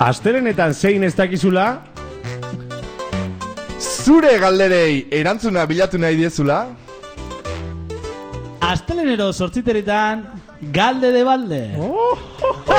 Astelenetan zein ez dakizula? Zure galderei erantzuna bilatu nahi diezula? Astelenero 8:00 galde de balde.